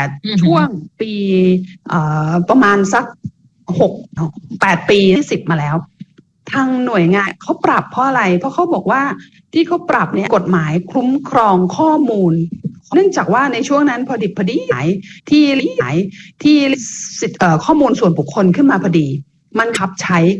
ช่วงปีประมาณสัก8 ปีที่10มาแล้วทางหน่วยงานเขาปรับเพราะอะไรเพราะเขาบอกว่าที่เขาปรับเนี่ยกฎหมายคุ้มครองข้อมูลเนื่องจากว่าในช่วงนั้นพอดีที่ข้อมูลส่วนบุคคลขึ้นมาพอดีมันขับใช้